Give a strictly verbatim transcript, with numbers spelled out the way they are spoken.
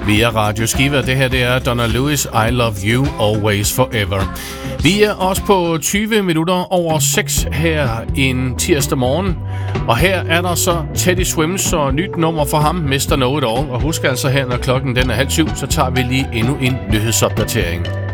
via Radio Skiva. Det her det er Donna Lewis, I Love You Always Forever. Vi er også på tyve minutter over seks her en tirsdag morgen. Og her er der så Teddy Swims og nyt nummer for ham, mister Know It All. Og husk altså her, når klokken den er halv syv, så tager vi lige endnu en nyhedsopdatering.